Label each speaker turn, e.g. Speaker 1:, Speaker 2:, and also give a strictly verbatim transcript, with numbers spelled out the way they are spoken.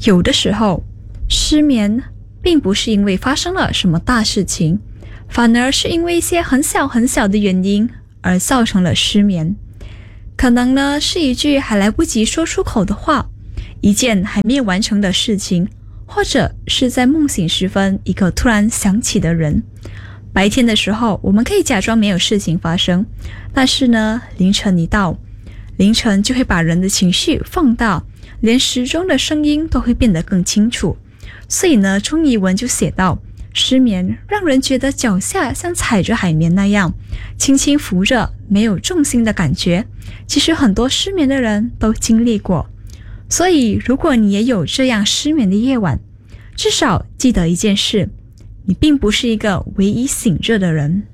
Speaker 1: 有的时候，失眠并不是因为发生了什么大事情，反而是因为一些很小很小的原因而造成了失眠。可能呢是一句还来不及说出口的话，一件还没有完成的事情，或者是在梦醒时分一个突然想起的人。白天的时候我们可以假装没有事情发生，但是呢凌晨一到，凌晨就会把人的情绪放大，连时钟的声音都会变得更清楚。所以呢中译文就写到，失眠让人觉得脚下像踩着海绵那样轻轻浮着，没有重心的感觉。其实很多失眠的人都经历过，所以如果你也有这样失眠的夜晚，至少记得一件事，你并不是一个唯一醒着的人。